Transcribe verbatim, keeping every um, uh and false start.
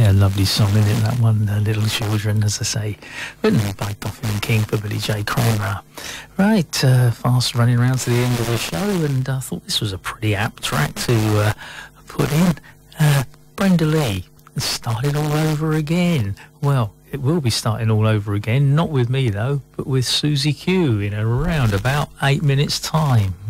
Yeah, lovely song, isn't it, that one, uh, Little Children, as I say, written by Boffin and King for Billy J. Kramer. Right, uh, fast running around to the end of the show, and I thought this was a pretty apt track to uh, put in. Uh, Brenda Lee, starting all over again. Well, it will be starting all over again, not with me though, but with Susie Q in around about eight minutes time.